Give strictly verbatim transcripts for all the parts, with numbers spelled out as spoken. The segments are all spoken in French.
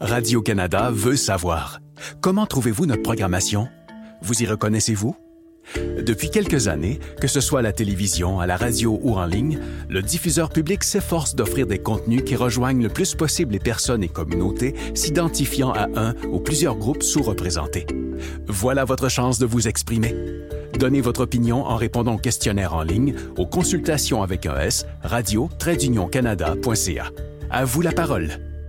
Radio-Canada veut savoir. Comment trouvez-vous notre programmation? Vous y reconnaissez-vous? Depuis quelques années, que ce soit à la télévision, à la radio ou en ligne, le diffuseur public s'efforce d'offrir des contenus qui rejoignent le plus possible les personnes et communautés s'identifiant à un ou plusieurs groupes sous-représentés. Voilà votre chance de vous exprimer. Donnez votre opinion en répondant au questionnaire en ligne aux consultations avec un S, radio tiret union canada point c a. À vous la parole.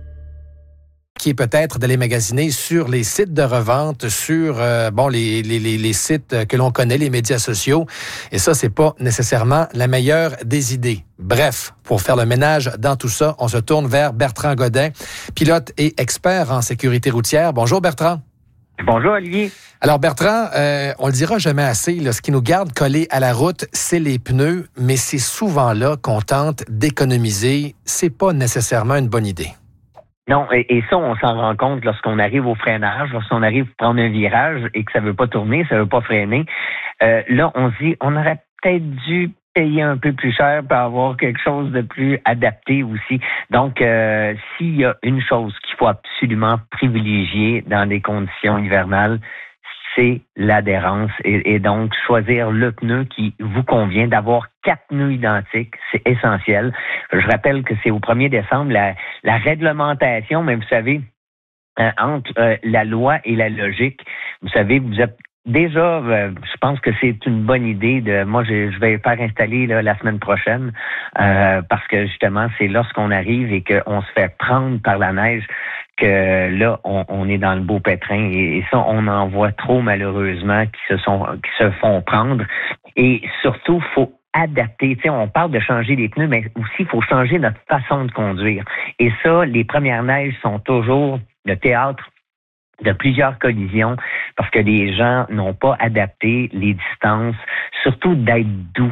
Qui est peut-être d'aller magasiner sur les sites de revente, sur euh, bon les, les, les, les sites que l'on connaît, les médias sociaux. Et ça, c'est pas nécessairement la meilleure des idées. Bref, pour faire le ménage dans tout ça, on se tourne vers Bertrand Godin, pilote et expert en sécurité routière. Bonjour Bertrand. Bonjour Olivier. Alors Bertrand, euh, on le dira jamais assez, là, ce qui nous garde collés à la route, c'est les pneus, mais c'est souvent là qu'on tente d'économiser. C'est pas nécessairement une bonne idée. Non, et, et ça, on s'en rend compte lorsqu'on arrive au freinage, lorsqu'on arrive à prendre un virage et que ça veut pas tourner, ça veut pas freiner. Euh, là, on se dit, on aurait peut-être dû payer un peu plus cher pour avoir quelque chose de plus adapté aussi. Donc, euh, s'il y a une chose qu'il faut absolument privilégier dans des conditions hivernales, c'est l'adhérence et, et donc choisir le pneu qui vous convient. D'avoir quatre pneus identiques, c'est essentiel. Je rappelle que c'est au premier décembre la, la réglementation, mais vous savez, euh, entre euh, la loi et la logique, vous savez, vous êtes déjà, euh, je pense que c'est une bonne idée de. Moi, je, je vais faire installer là, la semaine prochaine euh, parce que justement, c'est lorsqu'on arrive et qu'on se fait prendre par la neige que là, on, on est dans le beau pétrin et, et ça, on en voit trop malheureusement qui se sont, qui se font prendre. Et surtout, faut adapter. Tu sais, on parle de changer les pneus, mais aussi il faut changer notre façon de conduire. Et ça, les premières neiges sont toujours le théâtre de plusieurs collisions parce que les gens n'ont pas adapté les distances, surtout d'être doux.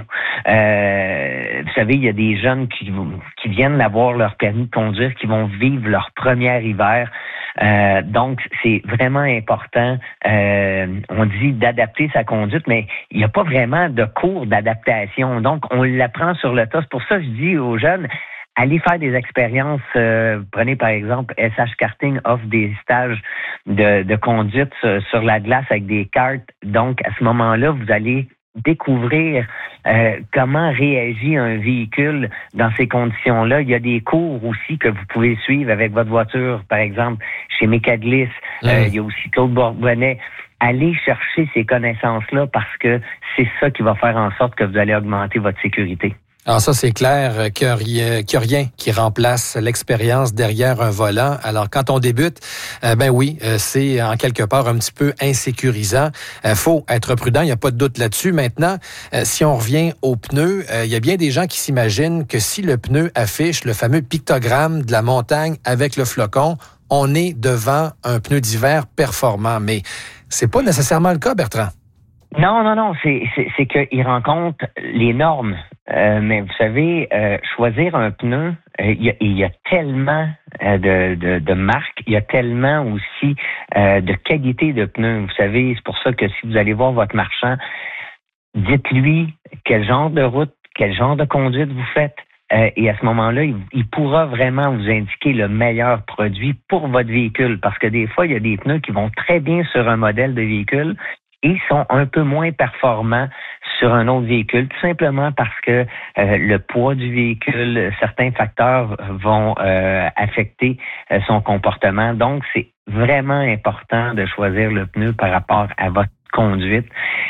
Euh, vous savez, il y a des jeunes qui, qui viennent d'avoir leur permis de conduire, qui vont vivre leur premier hiver. Euh, donc, c'est vraiment important. Euh, on dit d'adapter sa conduite, mais il n'y a pas vraiment de cours d'adaptation. Donc, on l'apprend sur le tas. C'est pour ça que je dis aux jeunes, allez faire des expériences. Euh, prenez par exemple S H Karting offre des stages de, de conduite sur, sur la glace avec des karts. Donc, à ce moment-là, vous allez découvrir euh, comment réagit un véhicule dans ces conditions-là. Il y a des cours aussi que vous pouvez suivre avec votre voiture, par exemple, chez Mécaglis. Mmh. Euh, il y a aussi Claude Bourbonnais. Allez chercher ces connaissances-là parce que c'est ça qui va faire en sorte que vous allez augmenter votre sécurité. Alors ça, c'est clair qu'il n'y a, qu'il y a rien qui remplace l'expérience derrière un volant. Alors quand on débute, euh, ben oui, euh, c'est en quelque part un petit peu insécurisant. Euh, faut être prudent, il n'y a pas de doute là-dessus. Maintenant, euh, si on revient aux pneus, euh, il y a bien des gens qui s'imaginent que si le pneu affiche le fameux pictogramme de la montagne avec le flocon, on est devant un pneu d'hiver performant. Mais c'est pas nécessairement le cas, Bertrand. Non, non, non, c'est, c'est, c'est qu'il rencontre les normes. Euh, mais vous savez, euh, choisir un pneu, euh, il, y a, il y a tellement euh, de, de, de marques, il y a tellement aussi euh, de qualité de pneus. Vous savez, c'est pour ça que si vous allez voir votre marchand, dites-lui quel genre de route, quel genre de conduite vous faites. Euh, et à ce moment-là, il, il pourra vraiment vous indiquer le meilleur produit pour votre véhicule. Parce que des fois, il y a des pneus qui vont très bien sur un modèle de véhicule, et sont un peu moins performants sur un autre véhicule, tout simplement parce que euh, le poids du véhicule, certains facteurs vont euh, affecter euh, son comportement. Donc, c'est vraiment important de choisir le pneu par rapport à votre conduite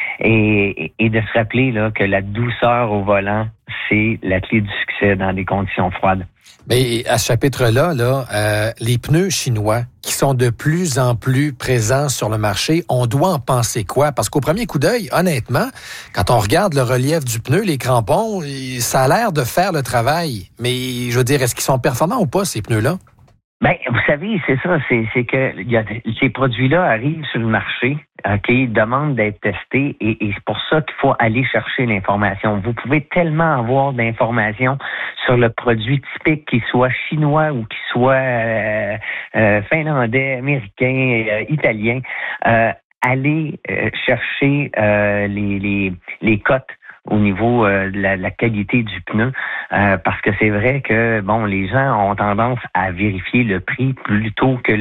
et, et de se rappeler là, que la douceur au volant, c'est la clé du succès dans des conditions froides. Mais à ce chapitre-là, là, euh, les pneus chinois qui sont de plus en plus présents sur le marché, on doit en penser quoi? Parce qu'au premier coup d'œil, honnêtement, quand on regarde le relief du pneu, les crampons, ça a l'air de faire le travail. Mais je veux dire, est-ce qu'ils sont performants ou pas, ces pneus-là? Ben, vous savez, c'est ça, c'est, c'est que y a, ces produits-là arrivent sur le marché, OK, demandent d'être testés et, et c'est pour ça qu'il faut aller chercher l'information. Vous pouvez tellement avoir d'informations sur le produit typique, qu'il soit chinois ou qu'il soit euh, euh, finlandais, américain, euh, italien. Euh, allez euh, chercher euh, les, les, les cotes au niveau euh, de la, la qualité du pneu, euh, parce que c'est vrai que bon, les gens ont tendance à vérifier le prix plutôt que